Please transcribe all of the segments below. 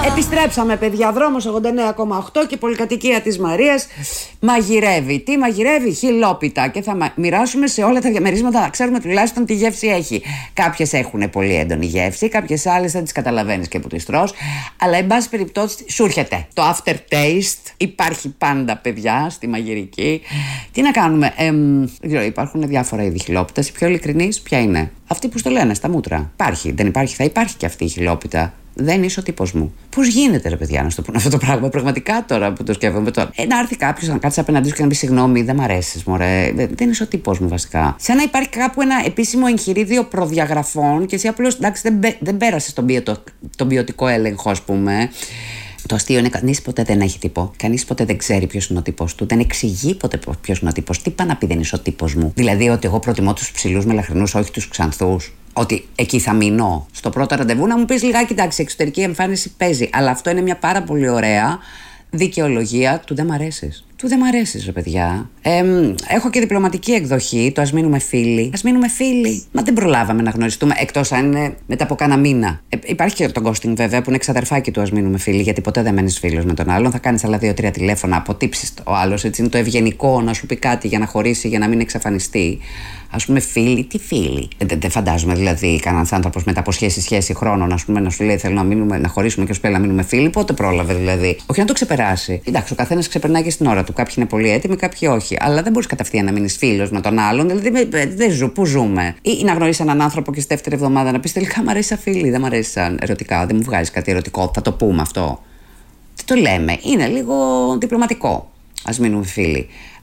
Επιστρέψαμε, παιδιά. Δρόμος 89,8 και πολυκατοικία της Μαρίας μαγειρεύει. Τι μαγειρεύει? Χιλόπιτα. Και θα μοιράσουμε σε όλα τα διαμερίσματα να ξέρουμε τουλάχιστον τι γεύση έχει. Κάποιες έχουν πολύ έντονη γεύση, κάποιες άλλες δεν τις καταλαβαίνεις και που τις τρως. Αλλά εν πάση περιπτώσει σου έρχεται. Το aftertaste υπάρχει πάντα, παιδιά, στη μαγειρική. Τι να κάνουμε? Δεν ξέρω, υπάρχουν διάφορα είδη χιλόπιτας. Η πιο ειλικρινής ποια είναι? Αυτή που στο λένε στα μούτρα. Υπάρχει, δεν υπάρχει, θα υπάρχει και αυτή η χιλόπιτα. Δεν είσαι ο τύπος μου. Πώς γίνεται, ρε παιδιά, να στο πούνε αυτό το πράγμα? Πραγματικά τώρα που το σκέφτομαι τώρα. Να έρθει κάποιος να κάτσει απέναντί σου και να πει συγγνώμη, δεν μ' αρέσεις, μωρέ. Δεν είσαι ο τύπος μου, βασικά. Σαν να υπάρχει κάπου ένα επίσημο εγχειρίδιο προδιαγραφών και εσύ απλώς δεν πέρασες τον ποιοτικό έλεγχο, ας πούμε. Το αστείο είναι κανείς ποτέ δεν έχει τύπο. Κανείς ποτέ δεν ξέρει ποιος είναι ο τύπος του. Δεν εξηγεί ποτέ ποιος είναι ο τύπος. Τι πάει να πει δεν είσαι ο τύπος μου? Δηλαδή ότι εγώ προτιμώ τους ψηλούς μελαχρινούς, όχι τους ξανθούς. Ότι εκεί θα μείνω. Στο πρώτο ραντεβού να μου πεις λιγάκι, εντάξει, εξωτερική εμφάνιση παίζει. Αλλά αυτό είναι μια πάρα πολύ ωραία δικαιολογία του δεν μ' αρέσεις. Του δεν μ' αρέσεις, ρε παιδιά. Έχω και διπλωματική εκδοχή, το ας μείνουμε φίλοι. Ας μείνουμε φίλοι. Μα δεν προλάβαμε να γνωριστούμε, εκτός αν είναι μετά από κάνα μήνα. Υπάρχει και το ghosting, βέβαια, που είναι ξαδερφάκι του ας μείνουμε φίλοι, γιατί ποτέ δεν μένεις φίλος με τον άλλον. Θα κάνεις άλλα 2-3 τηλέφωνα, αποτύψεις ο άλλος. Έτσι είναι το ευγενικό να σου πει κάτι για να χωρίσει, για να μην εξαφανιστεί. Ας πούμε, φίλοι, τι φίλοι? Δεν φαντάζομαι δηλαδή κανένας άνθρωπος μετά από σχέση χρόνων, ας πούμε, να σου λέει θέλω να χωρίσουμε και σου πει να μείνουμε φίλοι. Πότε πρόλαβε δηλαδή? Όχι να το ξεπεράσει. Εντάξει, ο καθένας ξεπερνάει και στην ώρα του. Κάποιοι είναι πολύ έτοιμοι, κάποιοι όχι. Αλλά δεν μπορείς κατευθείαν να μείνεις φίλος με τον άλλον. Δηλαδή, πού ζούμε? Ή να γνωρίσεις έναν άνθρωπο και στη δεύτερη εβδομάδα να πεις τελικά μ' αρέσει σαν φίλη, δεν μ' αρέσει σαν ερωτικά, δεν μου βγάζει κάτι ερωτικό. Θα το πούμε αυτό. Τι το λέμε? Είναι λίγο διπλωματικό. Ας μείνουμε φίλοι.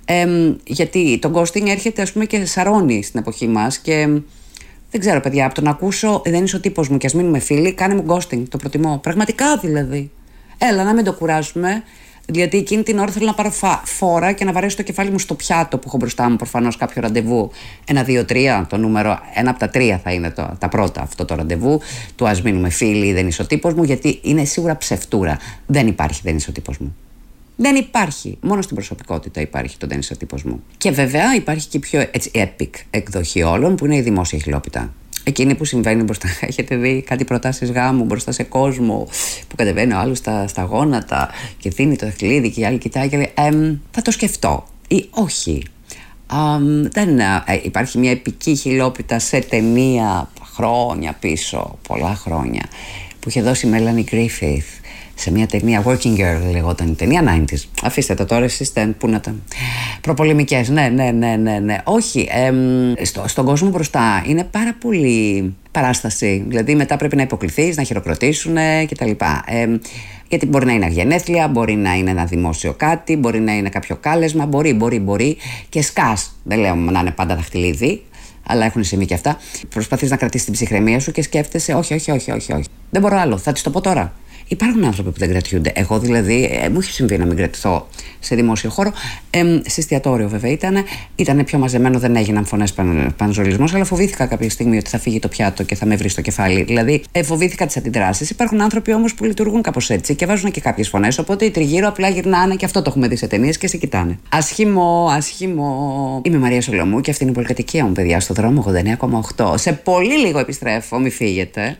Γιατί το ghosting έρχεται, ας πούμε, και σαρώνει στην εποχή μας και δεν ξέρω, παιδιά, από το να ακούσω δεν είσαι ο τύπος μου και ας μείνουμε φίλοι, κάνε μου ghosting, το προτιμώ. Πραγματικά δηλαδή. Έλα, να μην το κουράσουμε. Γιατί εκείνη την ώρα θέλω να πάρω φόρα και να βαρέσω το κεφάλι μου στο πιάτο που έχω μπροστά μου, προφανώς κάποιο ραντεβού. 1, 2, 3, το νούμερο, ένα από τα 3 θα είναι τα πρώτα αυτό το ραντεβού. Του ας μείνουμε φίλοι, δεν είσαι ο τύπος μου, γιατί είναι σίγουρα ψευτούρα. Δεν υπάρχει, δεν είσαι ο τύπος μου. Δεν υπάρχει. Μόνο στην προσωπικότητα υπάρχει το δεν είσαι ο τύπος μου. Και βέβαια υπάρχει και η πιο epic εκδοχή όλων, που είναι η δημόσια χιλόπιτα. Εκείνη που συμβαίνει μπροστά. Έχετε δει κάτι προτάσεις γάμου μπροστά σε κόσμο που κατεβαίνει ο άλλος στα γόνατα και δίνει το δαχτυλίδι και η άλλη κοιτάει και λέει θα το σκεφτώ ή όχι. Υπάρχει μια επική χιλόπιτα σε ταινία χρόνια πίσω, πολλά χρόνια, που είχε δώσει η Melanie Griffith σε μια ταινία, Working Girl λεγόταν η ταινία, 90s. Αφήστε το τώρα, εσείς πού να τα... Προπολεμικές, ναι. Όχι, στον κόσμο μπροστά είναι πάρα πολύ παράσταση. Δηλαδή μετά πρέπει να υποκληθείς, να χειροκροτήσουν κτλ. Γιατί μπορεί να είναι γενέθλια, μπορεί να είναι ένα δημόσιο κάτι, μπορεί να είναι κάποιο κάλεσμα, μπορεί και σκάς. Δεν λέω να είναι πάντα δαχτυλίδι, αλλά έχουν συμβεί και αυτά. Προσπαθείς να κρατήσεις την ψυχραιμία σου και σκέφτεσαι, όχι. Δεν μπορώ άλλο, θα της το πω τώρα. Υπάρχουν άνθρωποι που δεν κρατιούνται. Εγώ δηλαδή, μου έχει συμβεί να μην κρατηθώ σε δημόσιο χώρο. Σε εστιατόριο βέβαια ήταν πιο μαζεμένο, δεν έγιναν φωνές πανζολισμός, αλλά φοβήθηκα κάποια στιγμή ότι θα φύγει το πιάτο και θα με βρει στο κεφάλι. Δηλαδή, φοβήθηκα τις αντιδράσεις. Υπάρχουν άνθρωποι όμως που λειτουργούν κάπως έτσι και βάζουν και κάποιες φωνές. Οπότε οι τριγύρω απλά γυρνάνε και αυτό το έχουμε δει σε ταινίες και σε κοιτάνε. Ασχημό. Είμαι η Μαρία Σολομού και αυτή είναι η πολυκατοικία μου, παιδιά, στο δρόμο 89,8. Σε πολύ λίγο επιστρέφω, μη φύγετε.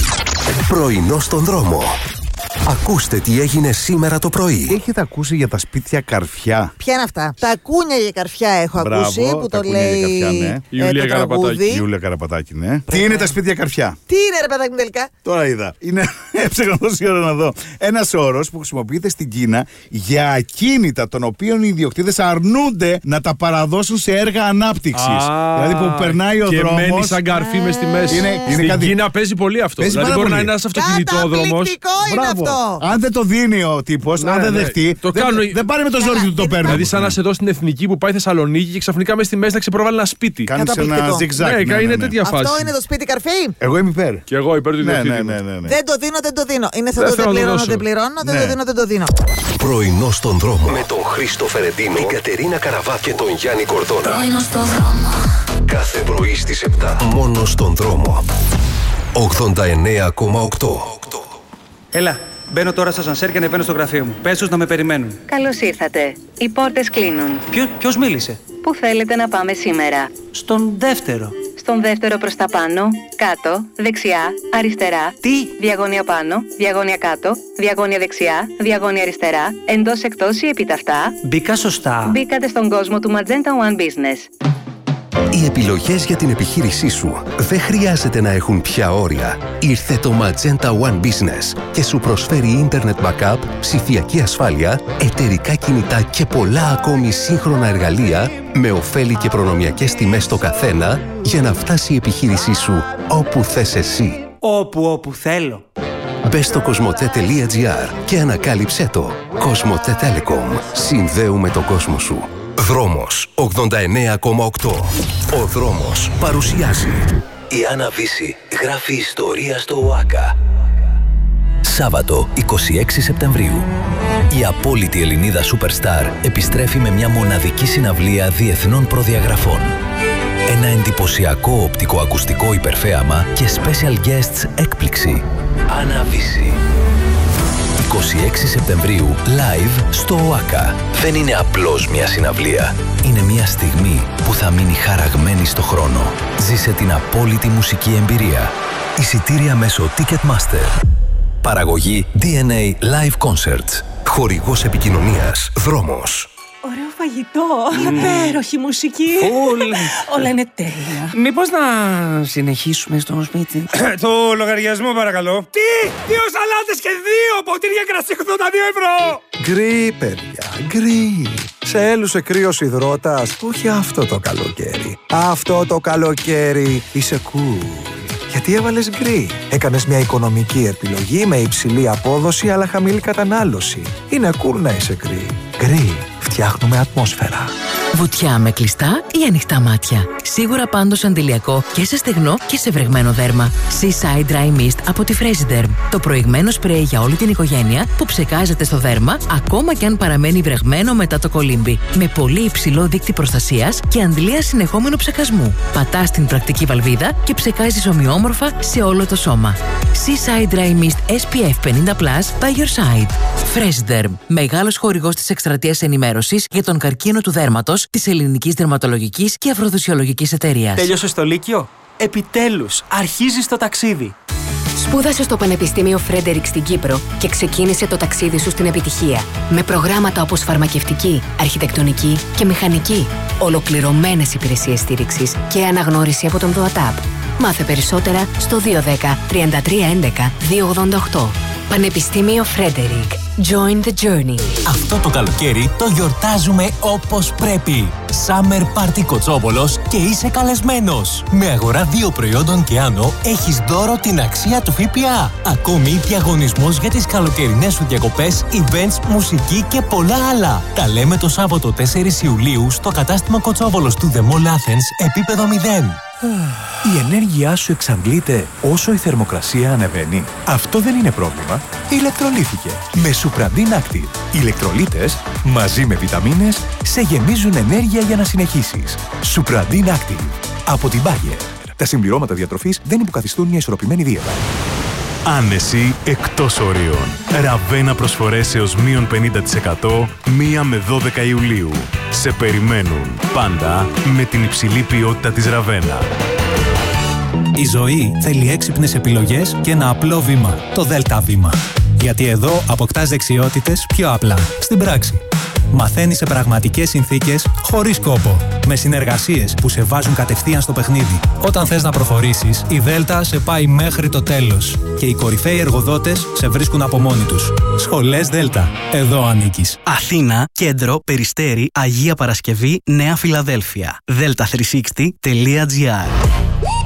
Πρωινό στον δρόμο. Ακούστε τι έγινε σήμερα το πρωί. Έχετε ακούσει για τα σπίτια καρφιά? Ποια είναι αυτά? Τα κούνια για καρφιά έχω ακούσει, που το λέει η Ιούλια Καραπατάκη, ναι. Τι είναι τα σπίτια καρφιά? Τι είναι, ρε παιδάκι μου, τελικά? Τώρα είδα. Έψαχνα τόση ώρα να δω. Ένας όρος που χρησιμοποιείται στην Κίνα για ακίνητα των οποίων οι ιδιοκτήτες αρνούνται να τα παραδώσουν σε έργα ανάπτυξης. Δηλαδή που περνάει ο δρόμος. Και μένει σαν καρφί μες στη μέση. Στην Κίνα παίζει πολύ αυτό. Δηλαδή μπορεί να είναι ένας αυτοκινητόδρομος. Καταπληκτικό είναι αυτό. Αν δεν το δίνει ο τύπος, αν δεν δεχτεί, δεν πάρει με το ζόρι του το παίρνει. Δηλαδή, σαν να σε δω στην Εθνική που πάει Θεσσαλονίκη και ξαφνικά μες στη μέση να ξεπροβάλει ένα σπίτι. Κάνεις ένα ζιγζάκ. Ναι, είναι τέτοια φάση. Αυτό είναι το σπίτι καρφί. Εγώ είμαι υπέρ. Και εγώ υπέρ του ιδιοκτήτη. Ναι. Δεν το δίνω. Είναι θα το δεν πληρώνω, δεν το δίνω. Πρωινό στον δρόμο. Με τον Χρήστο Φερεντίνο, την Κατερίνα Καραβά και τον Γιάννη Κορδόνα. Πρωινό στον δρόμο. Κάθε πρωί στις 7. Μόνο στον δρόμο. 89,8. Έλα, μπαίνω τώρα στο ασανσέρ και ανεβαίνω στο γραφείο μου. Πες τους να με περιμένουν. Καλώς ήρθατε. Οι πόρτες κλείνουν. Ποιος μίλησε? Πού θέλετε να πάμε σήμερα? Στον δεύτερο. στον δεύτερο προς τα πάνω, κάτω, δεξιά, αριστερά. Τι? Διαγώνια πάνω, διαγώνια κάτω, διαγώνια δεξιά, διαγώνια αριστερά, εντός εκτός ή επιταυτά. Μπήκα σωστά. Μπήκατε στον κόσμο του Magenta One Business. Οι επιλογές για την επιχείρησή σου δεν χρειάζεται να έχουν πια όρια. Ήρθε το Magenta One Business και σου προσφέρει Internet Backup, ψηφιακή ασφάλεια, εταιρικά κινητά και πολλά ακόμη σύγχρονα εργαλεία με ωφέλη και προνομιακές τιμές στο καθένα για να φτάσει η επιχείρησή σου όπου θες εσύ. Όπου θέλω. Μπες στο cosmote.gr και ανακάλυψέ το. Cosmote Telecom. Συνδέουμε τον κόσμο σου. Δρόμος 89,8. Ο Δρόμος παρουσιάζει. Η Άννα Βύση γράφει ιστορία στο ΟΑΚΑ. Σάββατο 26 Σεπτεμβρίου. Η απόλυτη Ελληνίδα Superstar επιστρέφει με μια μοναδική συναυλία διεθνών προδιαγραφών. Ένα εντυπωσιακό οπτικοακουστικό υπερθέαμα και special guests έκπληξη. Άννα Βύση. 26 Σεπτεμβρίου, live στο ΟΑΚΑ. Δεν είναι απλώς μια συναυλία. Είναι μια στιγμή που θα μείνει χαραγμένη στο χρόνο. Ζήσε την απόλυτη μουσική εμπειρία. Εισιτήρια μέσω Ticketmaster. Παραγωγή DNA Live Concerts. Χορηγός επικοινωνίας Δρόμος. Ωραίο φαγητό, υπέροχη μουσική. Όλα είναι τέλεια. Μήπως να συνεχίσουμε στο σπίτι? Το λογαριασμό παρακαλώ. Τι! 2 σαλάτες και 2 ποτήρια κρασί 82 ευρώ! Γκρι, παιδιά, γκρι. Σε έλουσε κρύος υδρότας, όχι αυτό το καλοκαίρι. Αυτό το καλοκαίρι είσαι cool. Γιατί έβαλες γκρι. Έκανες μια οικονομική επιλογή με υψηλή απόδοση αλλά χαμηλή κατανάλωση. Είναι cool να είσαι γκρι. Γκρι. Φτιάχνουμε ατμόσφαιρα. Βουτιά με κλειστά ή ανοιχτά μάτια. Σίγουρα πάντως αντιλιακό και σε στεγνό και σε βρεγμένο δέρμα. Seaside Dry Mist από τη Fresiderm. Το προηγμένο σπρέι για όλη την οικογένεια που ψεκάζεται στο δέρμα ακόμα και αν παραμένει βρεγμένο μετά το κολύμπι. Με πολύ υψηλό δείκτη προστασίας και αντλία συνεχόμενου ψεκασμού. Πατάς την πρακτική βαλβίδα και ψεκάζεις ομοιόμορφα σε όλο το σώμα. Seaside Dry Mist SPF 50+ by your side. Fresiderm. Μεγάλος χορηγός της εκστρατείας ενημέρωσης για τον καρκίνο του δέρματος της Ελληνικής Δερματολογικής και Αφροδισιολογικής Εταιρείας. Τέλειωσες το Λύκειο? Επιτέλους, αρχίζεις το ταξίδι. Σπούδασε στο Πανεπιστήμιο Φρέντερικ στην Κύπρο και ξεκίνησε το ταξίδι σου στην επιτυχία. Με προγράμματα όπως φαρμακευτική, αρχιτεκτονική και μηχανική. Ολοκληρωμένες υπηρεσίες στήριξης και αναγνώριση από τον ΔΟΑΤΑΠ. Μάθε περισσότερα στο 210 33 11 288. Πανεπιστήμιο Φρέντερικ. Join the journey. Αυτό το καλοκαίρι το γιορτάζουμε όπως πρέπει. Summer Party Κοτσόβολος και είσαι καλεσμένος. Με αγορά 2 προϊόντων και άνω έχεις δώρο την αξία του ΦΠΑ. Ακόμη διαγωνισμός για τις καλοκαιρινές σου διακοπές, events, μουσική και πολλά άλλα. Τα λέμε το Σάββατο 4 Ιουλίου στο κατάστημα Κοτσόβολος του The Mall Athens, επίπεδο 0. Η ενέργειά σου εξαντλείται όσο η θερμοκρασία ανεβαίνει. Αυτό δεν είναι πρόβλημα. Ηλεκτρολύθηκε με Supradin Active. Οι ηλεκτρολίτες μαζί με βιταμίνες σε γεμίζουν ενέργεια για να συνεχίσεις. Supradin Active από την Bayer. Τα συμπληρώματα διατροφής δεν υποκαθιστούν μια ισορροπημένη δίαιτα. Άνεση εκτός ορίων. Ραβένα προσφορές έως -50% 1 με 12 Ιουλίου. Σε περιμένουν πάντα με την υψηλή ποιότητα της Ραβένα. Η ζωή θέλει έξυπνες επιλογές και ένα απλό βήμα. Το ΔΕΛΤΑ βήμα. Γιατί εδώ αποκτάς δεξιότητες πιο απλά. Στην πράξη. Μαθαίνεις σε πραγματικές συνθήκες, χωρίς κόπο. Με συνεργασίες που σε βάζουν κατευθείαν στο παιχνίδι. Όταν θες να προχωρήσεις, η Δέλτα σε πάει μέχρι το τέλος. Και οι κορυφαίοι εργοδότες σε βρίσκουν από μόνοι τους. Σχολές Δέλτα. Εδώ ανήκεις. Αθήνα, Κέντρο, Περιστέρι, Αγία Παρασκευή, Νέα Φιλαδέλφια. delta360.gr